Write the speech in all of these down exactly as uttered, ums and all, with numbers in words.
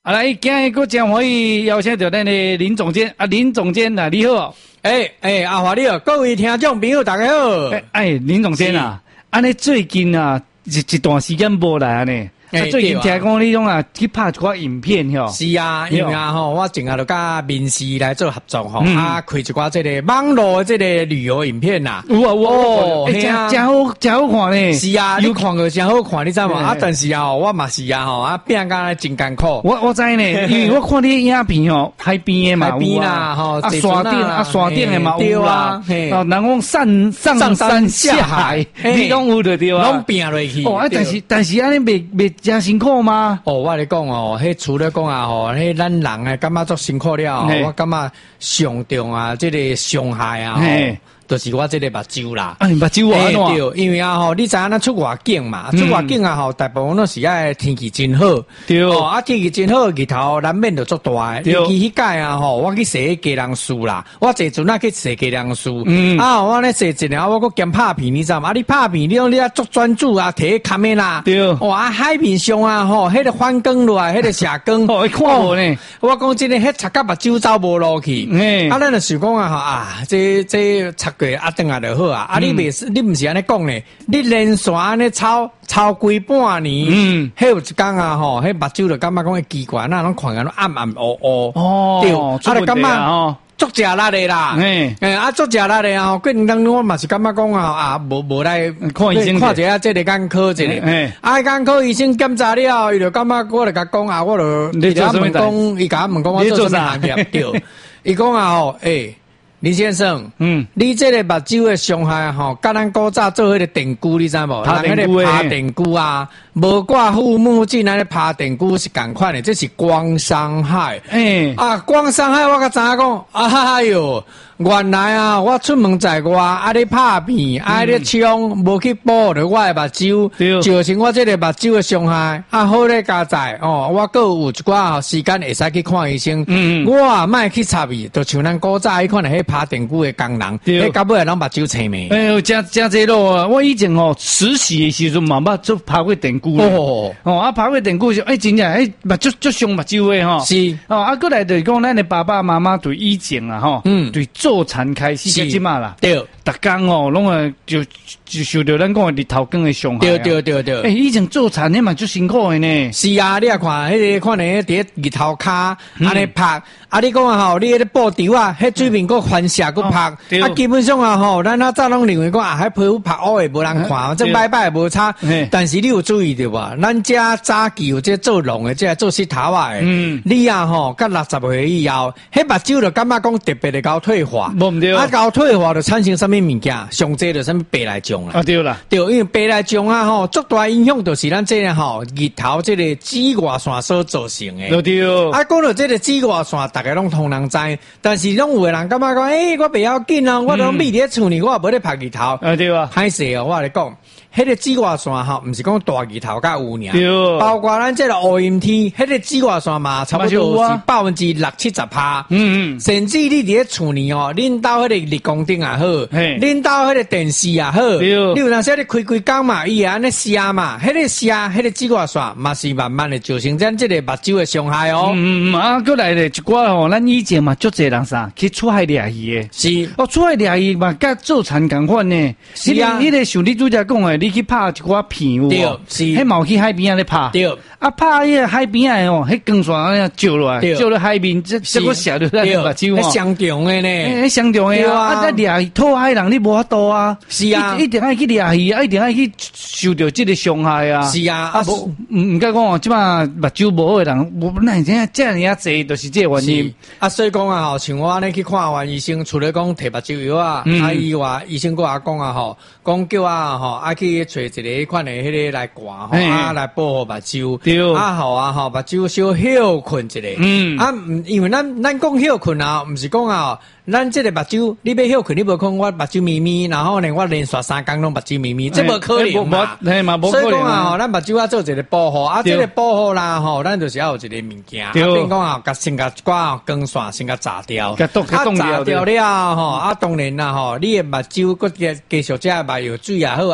啊，来，今日个将欢喜邀请到咱的林总监啊，林总监啊，你好。 诶、欸、诶、欸，阿华你好，各位听众朋友大家好。 哎、欸欸，林总监啊，安尼最近啊一一段时间无来呢。啊，最近听讲你种啊去拍一寡影片吼。 是啊，因为啊吼，我正下就甲民视来做合作吼，啊开一寡这个网络这个旅游影片呐。 有啊有啊，哎，真真好真好看呢。 是啊，你看过真好看，你知无？啊，但是啊，我嘛是啊吼，啊变甲真艰苦。 我我知呢，因为我看你影片吼，海边的嘛， 海边啦吼， 啊山顶啊山顶的嘛有啦，哦，人讲上上山下海，你拢有就对啊， 拢变落去。 哦，啊，但是但是安尼袂袂。真辛苦吗？ 哦，我来讲哦，迄除了讲啊吼，迄咱人诶感觉足辛苦了，我感觉上重啊，这个伤害啊，就是我这个目睭啦。 啊，目睭啊， 对，因为啊吼，你知影咱出外景嘛，出外景啊吼，大部分都是爱天气真好， 对， 哦，啊天气真好，日头难免就足大。尤其迄届啊吼，我去坐鸡人树啦，我坐阵啊去坐鸡人树，嗯，啊，我咧坐一下，我搁兼拍片，你知道吗？啊，你拍片，你讲你啊足专注啊，摕卡面啦， 对， 哦啊海面上啊吼，迄个反光落来，迄个霞光， 哦，看无呢？ 我讲真诶，迄擦甲目睭走无落去，嗯，啊，咱就想讲啊吼啊，这这擦。啊，等下就好啊！啊，你袂是，你毋是安尼讲呢？你连续安尼操操规半年，嗯，迄有一天啊吼，迄目睭就感觉讲奇怪，那拢看起来暗暗乌乌， 哦， 对，啊，就感觉足食力的啦，诶，诶，啊，足食力的啊！过年当中我嘛是感觉讲啊啊，无无来看医生， 看一下这个眼科一下，诶，啊，眼科医生检查了，伊就感觉我就甲讲啊，我就你做什么讲，伊甲我问讲我做什么行业？对，伊讲啊吼，诶。林先生，嗯，你这个目睭的伤害吼，甲咱古早做迄个电锯，你知无？ 拍电锯拍电锯啊，无挂护目镜来拍电锯是共款的，这是光伤害。诶、欸，啊，光伤害我甲知影讲，哎哟，原来啊，我出门在外，啊咧拍片，啊咧枪，无去保着我的目睭，造成我这个目睭的伤害。啊，好咧加在哦，我阁有一寡时间会使去看医生。嗯，我啊莫去插伊，就像咱古早迄款的迄。拍电锯的工人，迄到尾拢目睭青眉。 哎呦，真真济咯啊！我以前哦实习的时阵嘛，捌做拍过电锯哦。哦，啊拍过电锯就哎真正哎目睭足伤目睭的吼。 是哦，啊过来就是讲咱的爸爸妈妈对以前啊吼，嗯，对做产开始即嘛啦。 对， 逐工哦拢会就就受到咱讲的日头光的伤害。 对对对对。 哎，以前做产迄嘛足辛苦的呢。 是啊，你也看迄个看咧伫日头骹安尼拍，啊你讲啊吼，你迄个布条啊，迄水面个反射个拍，啊基本上啊吼，咱啊早拢认为讲啊，迄皮肤拍乌诶无人看，这摆摆无差。但是你有注意着无？咱遮早期有这做农诶，这做石头啊诶，嗯，你啊吼，到六十岁以后，迄目睭就感觉讲特别的高退化， 无毋对。 啊高退化就产生什么物件？上济就什么白内障啦。 啊对啦， 对，因为白内障啊吼，最大影响就是咱这个吼日头这个紫外线所造成诶。 对。 啊，讲到这个紫外线，大家拢通人知，但是拢有诶人感觉讲，诶、欸，我不要紧啊，我拢秘伫厝里，我也无咧晒日头。 啊对啊， 歹势哦，我来讲。迄个紫外线吼，毋是讲大日头甲有尔，包括咱这个乌阴天，迄个紫外线嘛，差不多是百分之六七十趴。嗯嗯，甚至你伫咧厝里哦，恁兜迄个日光灯也好，恁兜迄个电视也好，你有当时你开开工嘛，伊会安尼射嘛，迄个射，迄个紫外线嘛是慢慢的造成咱这个目睭的伤害哦。 嗯嗯，啊，过来咧一寡吼，咱以前嘛，足侪人啥去出海掠鱼的， 是哦，出海掠鱼嘛，甲做田共款呢。 是啊， 迄个像你拄则讲的。你去拍一寡片有无？ 是， 迄毛去海边啊咧拍。 对， 啊拍迄个海边啊哦，迄光线啊照落来，照落海面，这这个射着咱目睭哦。 上重的呢， 迄上重的啊！啊，掠讨海人你无法度啊。 是啊， 一定爱去掠鱼，一定爱去受到这个伤害啊。 是啊， 啊无唔唔该讲哦，即马目睭无好的人，我那现在这样子侪就是这原因。 啊，所以讲啊吼，像我安尼去看完医生，除了讲摕目睭药啊，啊以外，医生跟我讲啊吼，讲叫我吼啊去找一个款的迄个来刮吼，啊来保护目睭。对，啊好啊吼，目睭小休困一下。嗯，啊，因为咱咱讲休困啊，毋是讲啊。咱这个目睭，你要休困，你无可能我目睭咪咪，然后呢，我连续三工拢目睭咪咪，这无可能嘛。所以讲啊，咱目睭要做一个保护，啊，这个保护啦吼，咱就是要有一个物件，啊，变讲啊，甲先甲一寡光线先甲炸掉，啊炸掉了吼，啊当然啦吼，你的目睭佫继继续这目药水也好，还是讲这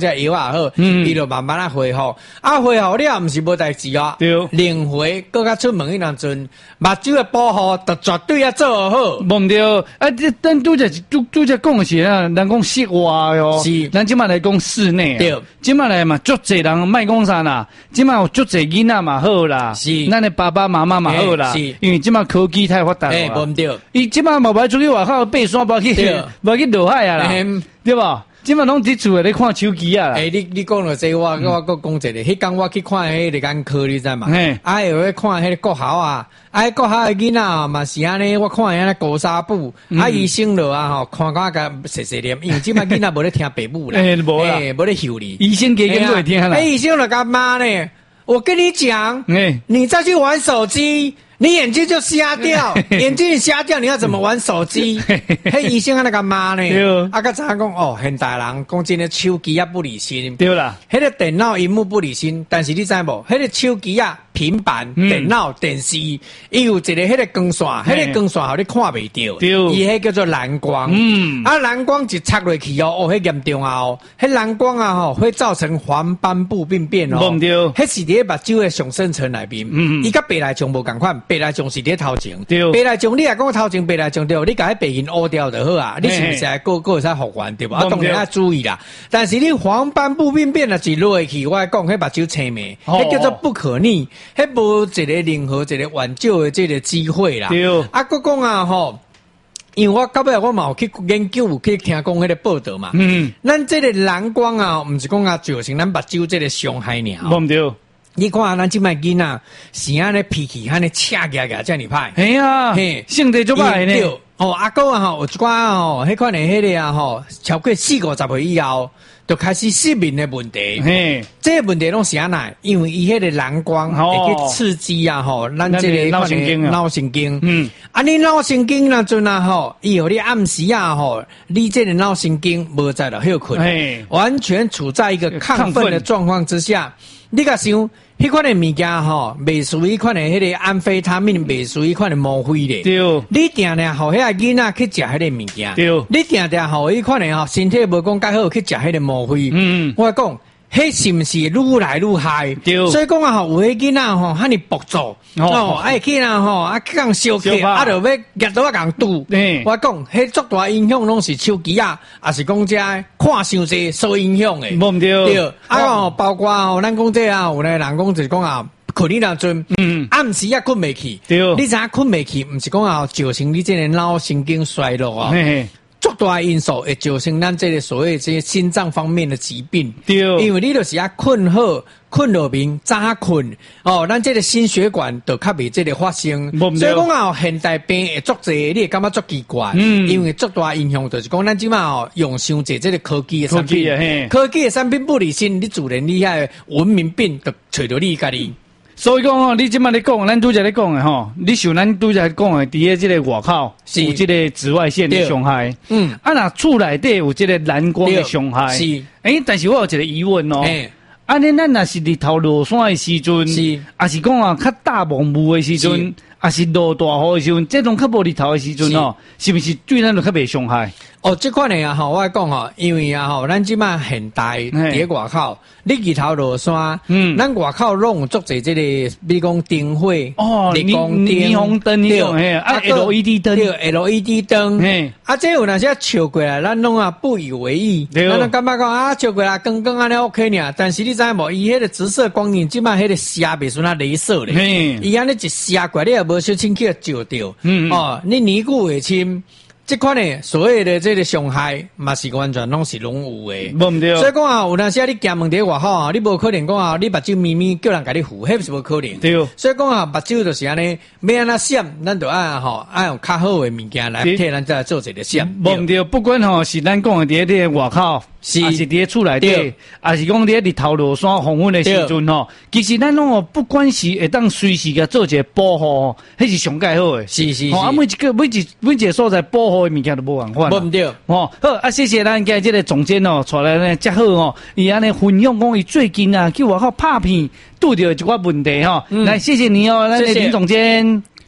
这药啊好，伊就慢慢啊恢复，啊恢复了毋是无代志哦， 对， 另回搁较出门迄当阵，目睭的保护就绝对要做好， 无对，啊，这等拄则拄拄则讲的是啊，人讲室外哦， 是， 咱即马来讲室内， 对， 即马来嘛，足侪人卖讲啥啦，即马有足侪囡仔嘛好啦， 是， 咱的爸爸妈妈嘛好啦，是，因为即马科技太发达啦， 诶，无对， 伊即马无歹出去外口爬山，无去，无去落海啊啦，对无？即马拢伫厝诶咧看手机啊啦！ 诶、欸，你你讲到这我，我我讲一个，迄天我去看迄个眼科，你知嘛？啊，有咧看迄个国校啊，啊，国校诶囡仔嘛是安尼，我看安尼高紗布，嗯、啊，醫生落啊吼，看看甲細細念，因為即馬囡仔無咧聽爸母啦， 誒無啦， 無咧唬你， 醫生加緊都會聽啦。 誒，醫生就幹嘛呢？我跟你講， 誒， 你再去玩手機。你眼睛就瞎掉，眼睛瞎掉，你要怎么玩手机？嘿，医生安尼干嘛呢？啊，个怎讲哦？现代人讲真诶，手机啊不离身， 对啦。 迄个电脑荧幕不离身，但是你知无？迄个手机啊、平板、嗯、电脑、电视，伊有一个迄个光线，迄个光线互你看袂到，伊迄叫做蓝光。嗯，啊，蓝光一插落去哦，哦，迄严重啊哦，迄蓝光啊吼会造成黄斑部病变哦。 对， 迄是伫目睭诶上深层内面，嗯，伊甲白内障无共款。白内障是伫头前，白内障你若讲头前白内障对，你甲迄白眼乌掉就好啊，你是毋是个个会使复原对无？啊，当然要注意啦。但是你黄斑部病变啊，一落去，我讲迄目睭青霉，迄叫做不可逆，迄无一个任何一个挽救的这个机会啦。对，啊，佮讲啊吼。因为我到尾我嘛有去研究，有去听讲迄个报道嘛。嗯，咱这个蓝光啊，毋是讲啊造成咱目睭这个伤害尔。 无对。 你看咱即摆囡仔是安尼脾气安尼恰恰恰遮尼歹， 哎呀，嘿，性格足歹呢。 哦，阿哥啊吼，有一寡吼，迄款的迄个啊吼，超过四五十岁以后，就开始失眠的问题。嘿，这个问题拢是安那？因为伊迄个蓝光会去刺激啊吼，咱这个脑神经啊， 脑神经。嗯，啊，你脑神经那阵啊吼，伊互你暗时啊吼，你这个脑神经无在了休困，完全处在一个亢奋的状况之下。你甲想？迄款的物件吼，未属于款的迄个安非他命，未属于款的吗啡咧。对，你定定互迄个囡仔去食迄个物件。对，你定定互伊款的吼，身体无讲介好去食迄个吗啡。嗯，我讲，迄是毋是愈来愈害？对，所以讲啊吼，有迄囡仔吼，哈尼暴躁，哦，爱去啦吼，啊去共烧气，啊着要夹到啊共拄。我讲，迄足大影响拢是手机啊，也是讲遮看伤济受影响诶。无毋对。对，啊吼，包括吼，咱讲这啊，有咧人讲就是讲啊，困你当阵，嗯，暗时也困袂去。对，你知影困袂去，毋是讲啊，造成你这个脑神经衰弱啊。足大因素会造成咱这个所谓这些心脏方面的疾病，对，因为你就是啊困好，困落眠早困，哦，咱这个心血管就较袂这个发生，所以讲啊，现代病会足侪，你会感觉足奇怪，嗯，因为足大影响就是讲咱即马哦用伤济这个科技的产品，科技的产品不离身，你自然你遐文明病就找到你家己。 所以讲吼，你即摆咧讲，咱拄则咧讲诶吼，你像咱拄则讲诶，伫个即个外口有即个紫外线的伤害，嗯，啊若厝内底有即个蓝光的伤害，是，诶，但是我有一个疑问哦，安尼咱若是日头落山诶时阵，是，还是讲啊较大蒙雾诶时阵，还是落大雨诶时阵，这种较无日头诶时阵哦，是毋是对咱就较袂伤害？ 哦，这款的啊吼，我讲吼，因为啊吼，咱即摆现代伫外口，你日头落山，嗯，咱外口拢有足侪这个，比如讲灯火，哦，日光灯、 霓虹灯迄种，嘿，啊 ，L E D 灯， 对 ，L E D 灯，嘿，啊，这有那些照过来，咱拢啊不以为意，咱都感觉讲啊，照过来光光安尼 OK 呢，但是你知无？伊迄个直射光影，即摆迄个射袂算啊镭射咧，伊安尼一射过来，你也无小清气照到，嗯，哦，你尼古会侵。这款呢，所谓的这个伤害，嘛是完全拢是拢有诶。无毋对。所以讲啊，有阵时你行门伫外口啊，你无可能讲啊，你目睭咪咪叫人甲你扶，迄是无可能。对。所以讲啊，目睭就是安尼，要安那闪，咱就爱吼，爱用较好诶物件来替咱再做一个闪。 无毋对，不管吼是咱讲诶伫迄个外口，是还是伫咧厝内底，还是讲伫咧日头落山黄昏诶时阵吼，其实咱拢不管是会当随时甲做一个保护，迄是上介好诶。是是是。啊，每一个每一每一个所在保护。物件都无共款， 无毋对哦。好啊，谢谢咱今日这个总监哦，带来呢遮好哦，伊安尼分享讲伊最近啊去外口拍片，拄着一寡问题吼。来，谢谢你哦，咱的林总监。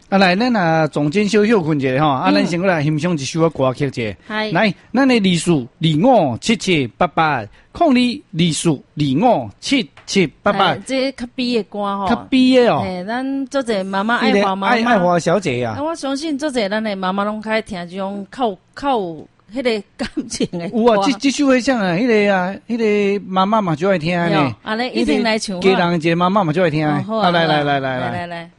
啊来，咱啊总监小休困一下吼，啊咱先过来欣赏一首歌曲者。来，咱的字数二五七七八八，空里字数二五七七八八。 这较悲的歌吼， 较悲的哦。 诶，咱做者妈妈爱华妈妈， 爱爱华小姐啊。 我相信做者咱的妈妈拢较爱听这种靠靠迄个感情的。 有啊，这这首会像啊，迄个啊，迄个妈妈嘛就爱听呢。 啊，来一定来唱。 家人一个妈妈嘛就爱听。 好， 啊来来来来来来来。